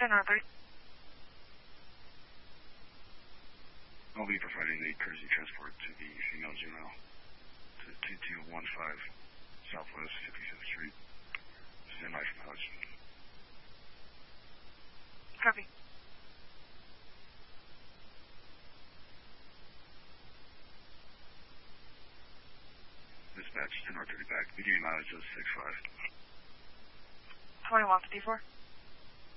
10-30. I'll be providing the courtesy transport to the female juvenile to 2215 Southwest 55th Street. Stand by for knowledge. Copy. Dispatch 10-30 back. Beginning mileage of 65. 2154.